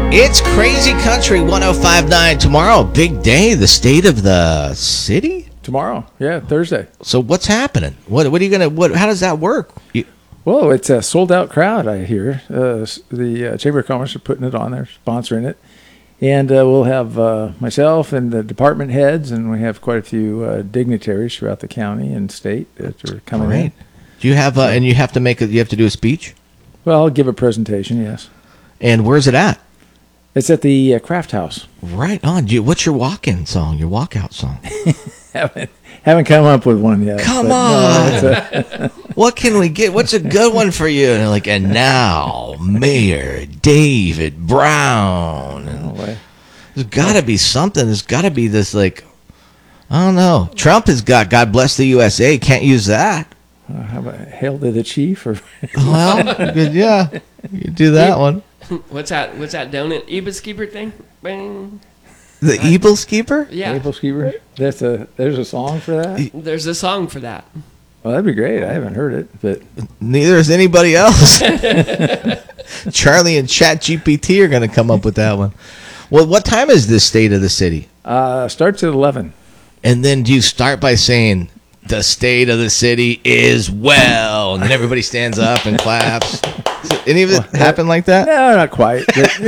It's Crazy Country 105.9. Tomorrow, big day, the state of the city? Tomorrow, yeah, Thursday. So what's happening? What are you going to, how does that work? Well, it's a sold-out crowd, I hear. The Chamber of Commerce are putting it on there, sponsoring it. And we'll have myself and the department heads, and we have quite a few dignitaries throughout the county and state that are coming in. Do you have, and you have to do a speech? Well, I'll give a presentation, yes. And where's it at? It's at the Craft House. Right on. What's your walk-in song, your walkout song? Haven't come up with one yet. Come on. What can we get? What's a good one for you? And they're like, and now, Mayor David Brown. There's got to be something. There's got to be this, like, I don't know. Trump has got God Bless the USA. Can't use that. How about Hail to the Chief? Or well, yeah. You do that one. What's that donut Ebus Keeper thing? Bang. The Ebus Keeper? Yeah. Ebus Keeper? There's a song for that? There's a song for that. Well, that'd be great. I haven't heard it, but neither is anybody else. Charlie and ChatGPT are going to come up with that one. Well, what time is this state of the city? Starts at 11. And then do you start by saying, the state of the city is well, and then everybody stands up and claps? Does any of it happen like that? No, not quite.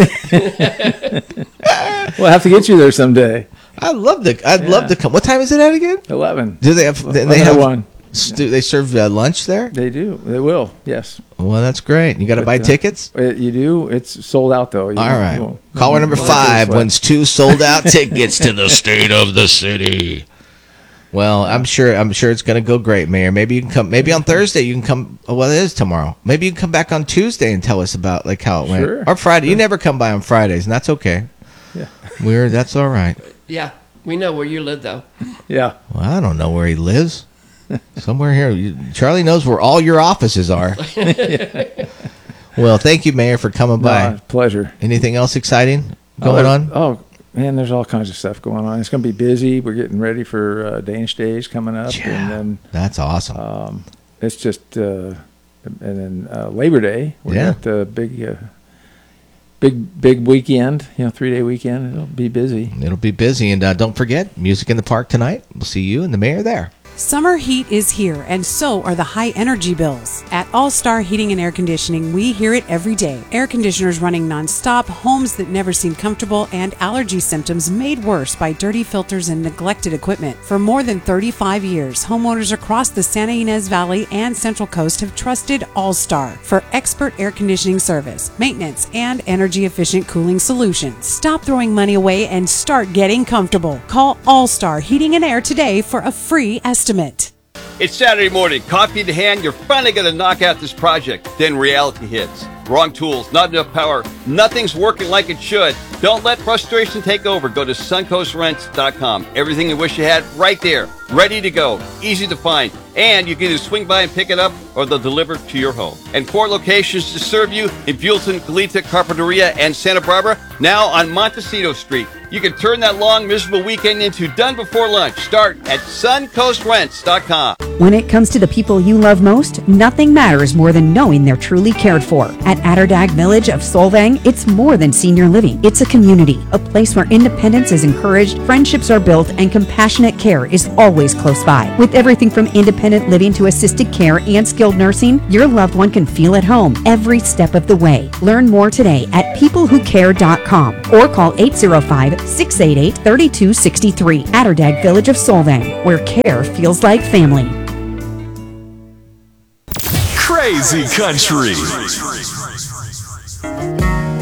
We'll have to get you there someday. I'd love to come. What time is it at again? 11. Do they have? They have one. Do they serve lunch there? They do. They will. Yes. Well, that's great. You got to buy tickets. You do. It's sold out though. All right. Caller number 5 wins 2 sold out tickets to the state of the city. Well, I'm sure it's going to go great, Mayor. Maybe you can come. Maybe on Thursday you can come. Well, it is tomorrow. Maybe you can come back on Tuesday and tell us about like how it went. Sure. Or Friday. You never come by on Fridays, and that's okay. Yeah. That's all right. Yeah, we know where you live though. Yeah. Well, I don't know where he lives. Somewhere here. Charlie knows where all your offices are. Well, thank you, Mayor, for coming by. Pleasure. Anything else exciting going on? Oh, man, there's all kinds of stuff going on. It's going to be busy. We're getting ready for Danish Days coming up. Yeah, and then that's awesome. It's just, and then Labor Day. We got the big weekend, 3-day weekend. It'll be busy. It'll be busy. And don't forget, Music in the Park tonight. We'll see you and the mayor there. Summer heat is here, and so are the high energy bills. At All Star Heating and Air Conditioning, we hear it every day. Air conditioners running nonstop, homes that never seem comfortable, and allergy symptoms made worse by dirty filters and neglected equipment. For more than 35 years, homeowners across the Santa Ynez Valley and Central Coast have trusted All Star for expert air conditioning service, maintenance, and energy-efficient cooling solutions. Stop throwing money away and start getting comfortable. Call All Star Heating and Air today for a free estimate. It's Saturday morning, coffee in hand, you're finally going to knock out this project. Then reality hits. Wrong tools, not enough power, nothing's working like it should. Don't let frustration take over. Go to suncoastrents.com. Everything you wish you had right there, ready to go, easy to find. And you can either swing by and pick it up or they'll deliver to your home. And 4 locations to serve you in Buellton, Goleta, Carpinteria, and Santa Barbara. Now on Montecito Street. You can turn that long, miserable weekend into done before lunch. Start at suncoastrents.com. When it comes to the people you love most, nothing matters more than knowing they're truly cared for. At Atterdag Village of Solvang, it's more than senior living. It's a community, a place where independence is encouraged, friendships are built, and compassionate care is always close by. With everything from independent living to assisted care and skilled nursing, your loved one can feel at home every step of the way. Learn more today at peoplewhocare.com or call 805-688-3263. Atterdag Village of Solvang, where care feels like family. Crazy Country